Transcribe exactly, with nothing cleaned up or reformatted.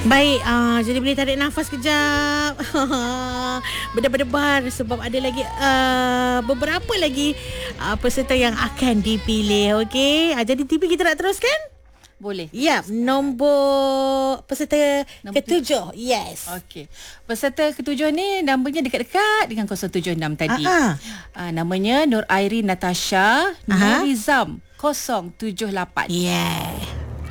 Baik, uh, jadi boleh tarik nafas kejap. Berdebar-debar sebab ada lagi uh, beberapa lagi uh, peserta yang akan dipilih. Okey, uh, jadi T V kita nak teruskan? Boleh. Ya, nombor peserta Nombor ketujuh. Yes. Okey. Peserta ketujuh ni namanya dekat-dekat dengan kosong tujuh enam tadi. Ah, ah. Uh, namanya Nur Airin Natasha Aha. Nurizam kosong tujuh lapan. Yeah.